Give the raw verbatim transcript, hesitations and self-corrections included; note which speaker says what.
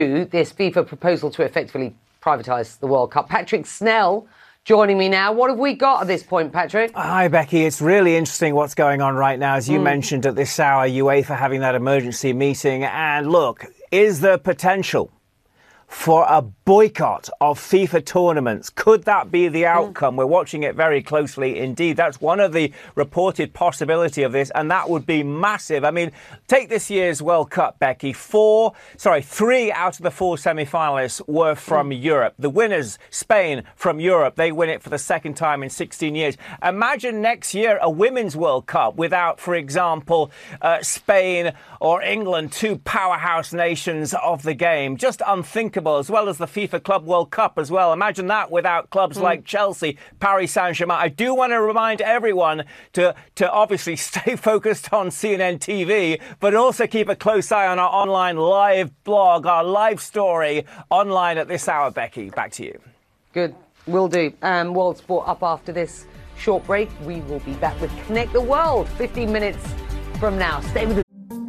Speaker 1: this FIFA proposal to effectively privatise the World Cup. Patrick Snell joining me now. What have we got at this point, Patrick?
Speaker 2: Hi, Becky. It's really interesting what's going on right now. As you mm. mentioned at this hour, UEFA having that emergency meeting. And look, is there potential for a boycott of FIFA tournaments? Could that be the outcome? Mm. We're watching it very closely indeed. That's one of the reported possibility of this, and that would be massive. I mean, take this year's World Cup, Becky. Four, sorry, three out of the four semi-finalists were from mm. Europe. The winners, Spain, from Europe. They win it for the second time in sixteen years. Imagine next year a Women's World Cup without, for example, uh, Spain or England, two powerhouse nations of the game. Just unthinkable. As well as the FIFA Club World Cup as well. Imagine that without clubs mm. like Chelsea, Paris Saint-Germain. I do want to remind everyone to, to obviously stay focused on C N N T V, but also keep a close eye on our online live blog, our live story online at this hour. Becky, back to you.
Speaker 1: Good. Will do. Um, World Sport up after this short break. We will be back with Connect the World fifteen minutes from now. Stay with us.